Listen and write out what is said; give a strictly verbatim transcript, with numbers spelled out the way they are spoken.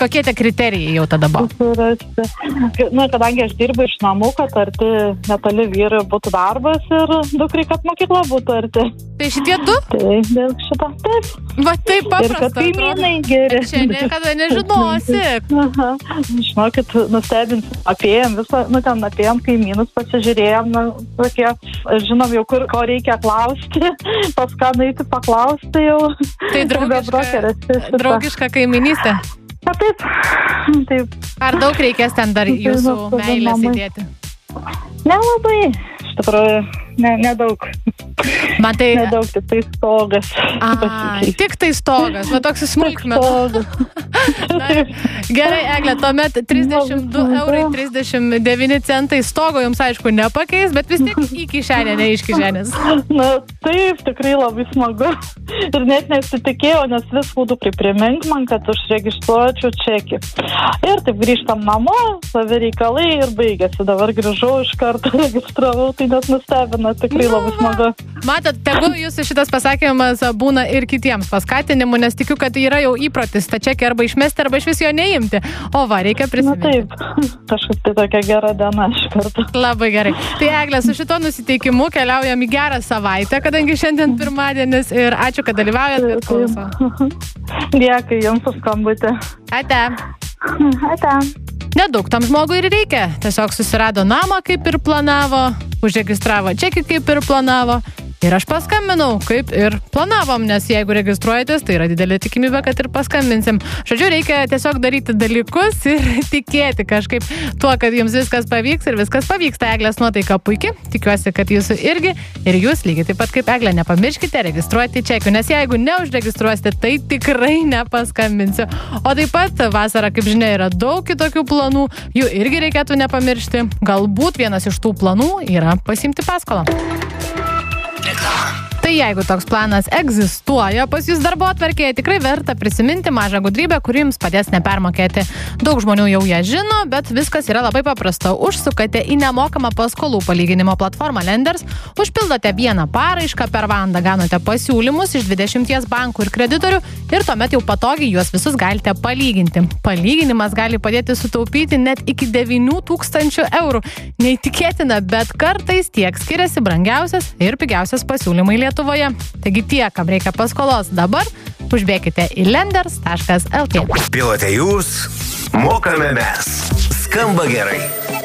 Kokie tie kriterijai jau tada buvo? Surasti. Na, kadangi aš dirbu iš namų, kad arti netoli vyrai būtų darbas ir dukrai, kad mokykla būtų arti. Tai šitie du? Tai dėl šito taip. Va taip paprasta. Ir kad kaimynai geri. Čia niekada nežinosi. Aha. Žinokit, nustebinsim. Apėjom visą, nu ten apėjom kaimynus, pasižiūrėjom, na, tokie, žinom jau, kur, ko reikia klausti, pas ką nueiti paklausti jau. Tai draugiška, draugiška kaiminystė. Na taip, taip. Ar daug reikės ten dar jūsų meilės įdėti? Nelabai, iš tikrųjų, ne, nedaug. Man tai... Nedaug, tik tai stogas. A, tik tai stogas, va toks smulkmena. Gerai, Egle, tuomet trisdešimt du eurai trisdešimt devyni centai stogo jums, aišku, nepakeis, bet vis tiek į kišenę, ne iš kišenės. Na, taip, tikrai labai smagu. Ir net nesitikėjau, nes vis būtų primink man, kad užregistruočiau čekį. Ir taip grįžtam namo, savi reikalai ir baigėsi. Dabar grįžau, iš karto registravau, tai net nustebina, tikrai nu, labai smagu. Matot, tegu jūsų šitas pasakymas būna ir kitiems paskatinimu, nes tikiu, kad yra jau įprotis tą čekį arba išmesti, arba iš vis jo neimti. O va, reikia prisiminti. Na taip, kažkaip tai tokia gera diena iš karto. Labai gerai. Tai Egle, su šito nusiteikimu keliaujam į gerą savaitę, kadangi šiandien pirmadienis ir ačiū, kad dalyvaujat ir klauso. Dėkui jums už skambutį. Ate. Ate. Nedaug tam žmogui ir reikia. Tiesiog susirado namą, kaip ir planavo, užregistravo čekį, kaip ir planavo. Ir aš paskambinau, kaip ir planavom, nes jeigu registruojatės, tai yra didelė tikimybė, kad ir paskambinsim. Žodžiu, reikia tiesiog daryti dalykus ir tikėti kažkaip tuo, kad jums viskas pavyks ir viskas pavyksta. Eglės nuotaika puikiai, tikiuosi, kad jūsų irgi ir jūs lygiai taip pat kaip Eglė nepamirškite registruoti čekių, nes jeigu neužregistruosite, tai tikrai nepaskambinsiu. O taip pat vasara, kaip žinia, yra daug kitokių planų, jų irgi reikėtų nepamiršti. Galbūt vienas iš tų planų yra pasiimti paskolą. Tai jeigu toks planas egzistuoja pas jūs darbotvarkėje, tikrai verta prisiminti mažą gudrybę, kuri jums padės nepermokėti. Daug žmonių jau ją žino, bet viskas yra labai paprasta. Užsukate į nemokamą paskolų palyginimo platformą Lenders, užpildote vieną paraišką, per valandą gaunate pasiūlymus iš dvidešimties bankų ir kreditorių ir tuomet jau patogiai juos visus galite palyginti. Palyginimas gali padėti sutaupyti net iki devynių tūkstančių eurų. Neįtikėtina, bet kartais tiek skiriasi brangiausias ir pigiausias pasiūlymai Lietuvoje. Taigi tie, kam reikia paskolos dabar, užbėkite į lenders taškas lt. Pilote jūs, mokame mes. Skamba gerai.